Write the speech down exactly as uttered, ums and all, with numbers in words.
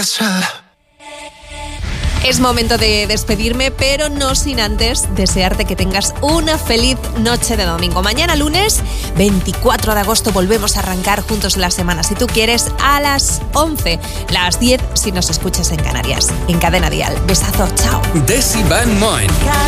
Es momento de despedirme, pero no sin antes desearte que tengas una feliz noche de domingo. Mañana lunes, veinticuatro de agosto, volvemos a arrancar juntos la semana, si tú quieres, a las once, las diez si nos escuchas en Canarias. En Cadena Dial. Besazo, chao. Desi Van Moen.